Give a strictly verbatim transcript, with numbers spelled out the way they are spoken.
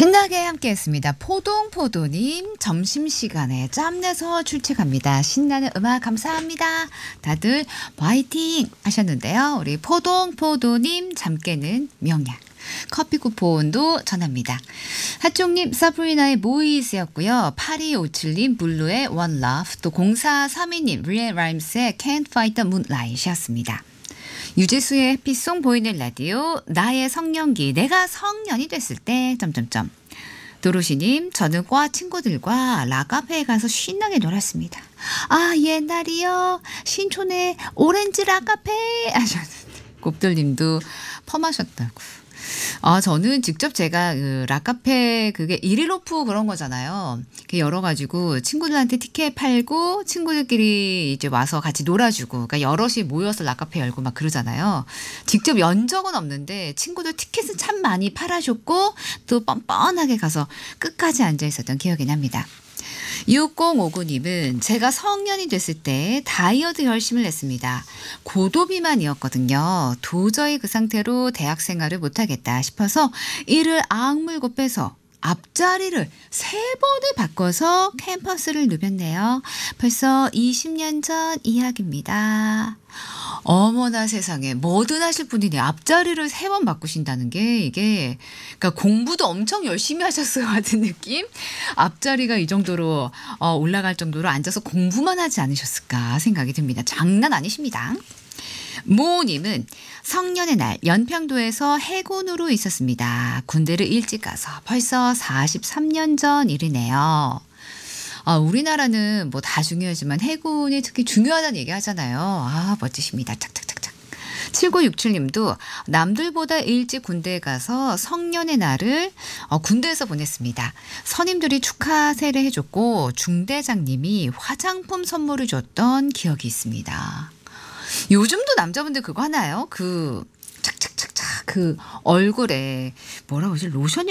신나게 함께했습니다. 포동포도님 점심시간에 짬내서 출첵합니다. 신나는 음악 감사합니다. 다들 화이팅 하셨는데요. 우리 포동포도님 잠 깨는 명약. 커피 쿠폰도 전합니다. 하종님 사브리나의 모이즈였고요. 팔이오칠님 블루의 One Love, 또 공사삼이님 리얼 라임스의 Can't Fight the Moonlight이었습니다. 유재수의 해피송 보이는 라디오 나의 성년기 내가 성년이 됐을 때 점점점. 도로시님 저는 과 친구들과 라카페에 가서 신나게 놀았습니다. 아 옛날이요 신촌의 오렌지 라카페 하셨는데 곱돌님도 펌하셨다고. 아, 저는 직접 제가 그 락카페 그게 일일 오프 그런 거잖아요. 그 열어가지고 친구들한테 티켓 팔고 친구들끼리 이제 와서 같이 놀아주고, 그러니까 여럿이 모여서 락카페 열고 막 그러잖아요. 직접 연 적은 없는데 친구들 티켓은 참 많이 팔아줬고 또 뻔뻔하게 가서 끝까지 앉아 있었던 기억이 납니다. 육공오구님은 제가 성년이 됐을 때 다이어트 결심을 했습니다. 고도비만이었거든요. 도저히 그 상태로 대학 생활을 못하겠다 싶어서 이를 악물고 빼서 앞자리를 세 번을 바꿔서 캠퍼스를 누볐네요. 벌써 이십 년 전 이야기입니다. 어머나 세상에 뭐든 하실 분이네. 앞자리를 세 번 바꾸신다는 게 이게 그러니까 공부도 엄청 열심히 하셨어요 같은 느낌? 앞자리가 이 정도로 어, 올라갈 정도로 앉아서 공부만 하지 않으셨을까 생각이 듭니다. 장난 아니십니다. 모님은 성년의 날 연평도에서 해군으로 있었습니다. 군대를 일찍 가서 벌써 사십삼 년 전 일이네요. 아, 우리나라는 뭐 다 중요하지만 해군이 특히 중요하다는 얘기 하잖아요. 아, 멋지십니다. 착착착착. 칠구육칠님도 남들보다 일찍 군대에 가서 성년의 날을 어, 군대에서 보냈습니다. 선임들이 축하세를 해줬고 중대장님이 화장품 선물을 줬던 기억이 있습니다. 요즘도 남자분들 그거 하나요? 그 착착착착 그 얼굴에 뭐라고 하지? 로션이